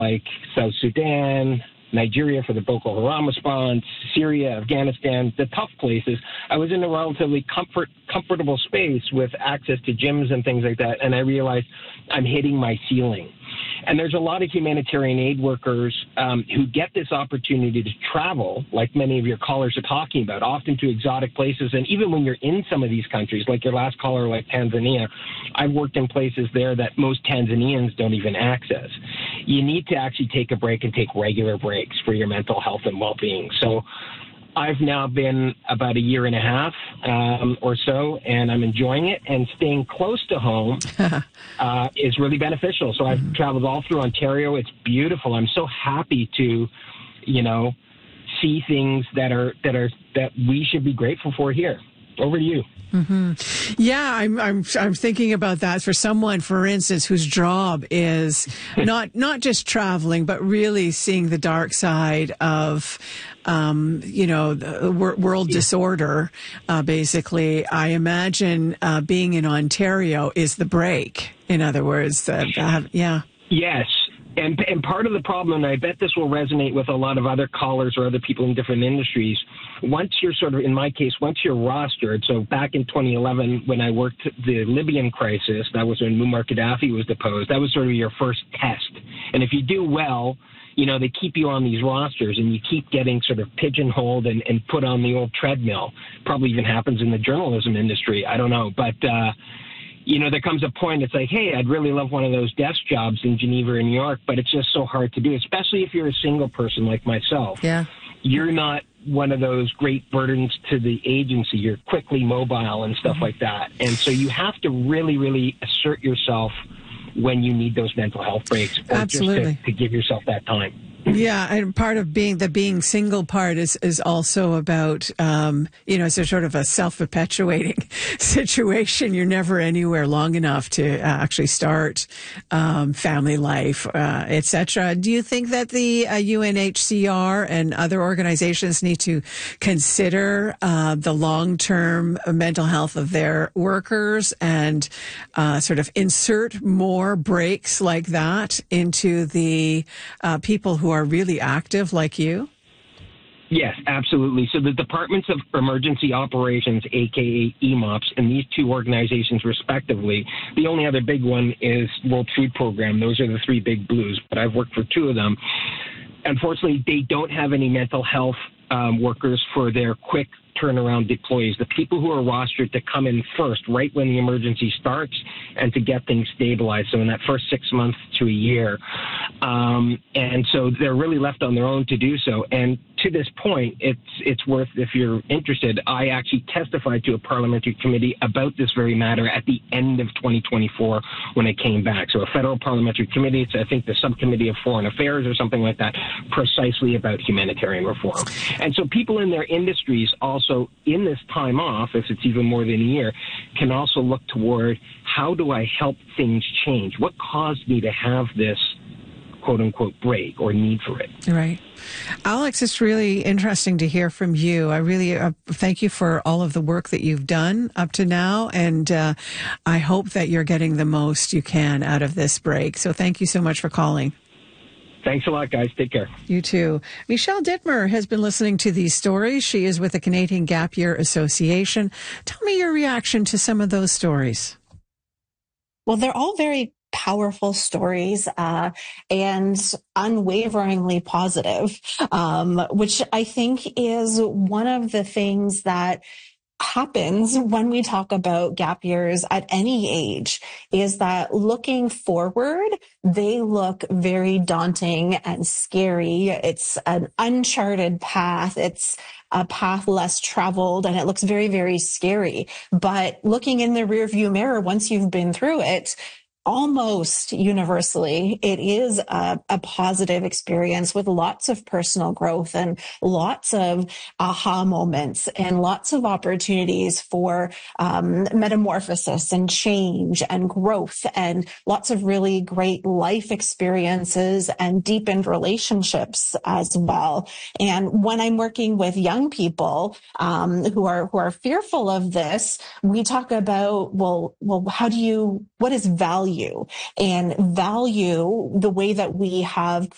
like South Sudan, Nigeria for the Boko Haram response, Syria, Afghanistan, the tough places. I was in a relatively comfortable space with access to gyms and things like that, and I realized I'm hitting my ceiling. And there's a lot of humanitarian aid workers who get this opportunity to travel, like many of your callers are talking about, often to exotic places. And even when you're in some of these countries, like your last caller, like Tanzania, I've worked in places there that most Tanzanians don't even access. You need to actually take a break and take regular breaks for your mental health and well-being. So I've now been about a year and a half or so, and I'm enjoying it. And staying close to home is really beneficial. So I've traveled all through Ontario. It's beautiful. I'm so happy to, see things that we should be grateful for here. Over to you. Mm-hmm. Yeah, I'm thinking about that for someone, for instance, whose job is not just traveling, but really seeing the dark side of, the world disorder. Basically, I imagine being in Ontario is the break. In other words, yeah. Yes. And part of the problem, and I bet this will resonate with a lot of other callers or other people in different industries, once you're in my case, once you're rostered, so back in 2011 when I worked the Libyan crisis, that was when Muammar Gaddafi was deposed, that was sort of your first test. And if you do well, they keep you on these rosters and you keep getting sort of pigeonholed and put on the old treadmill. Probably even happens in the journalism industry. I don't know. But, there comes a point, it's like, hey, I'd really love one of those desk jobs in Geneva or New York, but it's just so hard to do, especially if you're a single person like myself. Yeah. You're not one of those great burdens to the agency. You're quickly mobile and stuff like that. And so you have to really, really assert yourself when you need those mental health breaks. Or Absolutely. Just to give yourself that time. Yeah, and part of being single part is also about, it's a sort of a self-perpetuating situation. You're never anywhere long enough to actually start family life, etc. Do you think that the UNHCR and other organizations need to consider the long-term mental health of their workers and sort of insert more breaks like that into the people who are really active like you? Yes, absolutely. So the Departments of Emergency Operations, aka EMOPS, and these two organizations respectively, the only other big one is World Food Program. Those are the three big blues, but I've worked for two of them. Unfortunately, they don't have any mental health workers for their quick turnaround deployees, the people who are rostered to come in first, right when the emergency starts, and to get things stabilized. So in that first 6 months to a year. And so they're really left on their own to do so. And to this point, it's worth, if you're interested, I actually testified to a parliamentary committee about this very matter at the end of 2024 when it came back. So a federal parliamentary committee, it's I think the Subcommittee of Foreign Affairs or something like that, precisely about humanitarian reform. And so people in their industries also, in this time off, if it's even more than a year, can also look toward how do I help things change? What caused me to have this quote-unquote break or need for it? Right. Alex, it's really interesting to hear from you. I really thank you for all of the work that you've done up to now, and I hope that you're getting the most you can out of this break. So thank you so much for calling. Thanks a lot, guys. Take care. You too. Michelle Dittmer has been listening to these stories. She is with the Canadian Gap Year Association. Tell me your reaction to some of those stories. Well, they're all very powerful stories and unwaveringly positive, which I think is one of the things that happens when we talk about gap years at any age, is that looking forward, they look very daunting and scary. It's an uncharted path. It's a path less traveled, and it looks very, very scary. But looking in the rearview mirror, once you've been through it, almost universally, it is a positive experience with lots of personal growth and lots of aha moments and lots of opportunities for metamorphosis and change and growth and lots of really great life experiences and deepened relationships as well. And when I'm working with young people who are fearful of this, we talk about, well, what is value? And value, the way that we have